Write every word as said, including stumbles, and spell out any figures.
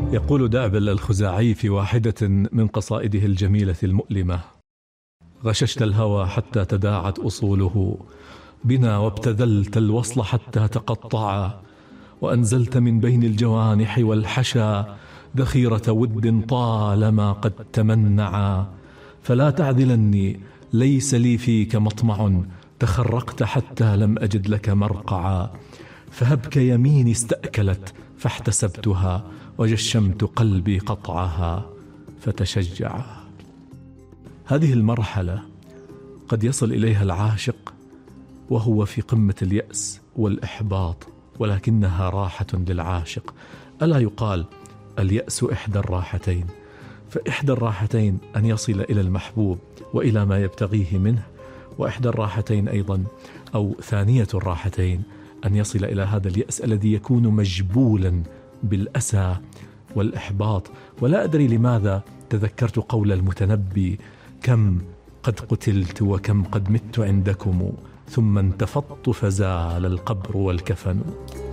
يقول دعبل الخزاعي في واحدة من قصائده الجميلة المؤلمة: غششت الهوى حتى تداعت أصوله بنا، وابتذلت الوصل حتى تقطعا، وأنزلت من بين الجوانح والحشا ذخيرة ود طالما قد تمنعا. فلا تعذلني ليس لي فيك مطمع، تخرقت حتى لم أجد لك مرقعا. فهبك يميني استأكلت فاحتسبتها، وجشمت قلبي قطعها فتشجعا. هذه المرحلة قد يصل إليها العاشق وهو في قمة اليأس والإحباط، ولكنها راحة للعاشق. ألا يقال اليأس إحدى الراحتين؟ فإحدى الراحتين أن يصل إلى المحبوب وإلى ما يبتغيه منه، وإحدى الراحتين أيضا أو ثانية الراحتين أن يصل إلى هذا اليأس الذي يكون مجبولا بالأسى والإحباط. ولا أدري لماذا تذكرت قول المتنبي: كم قد قتلت وكم قد مت عندكم، ثم انتفضت فزال القبر والكفن.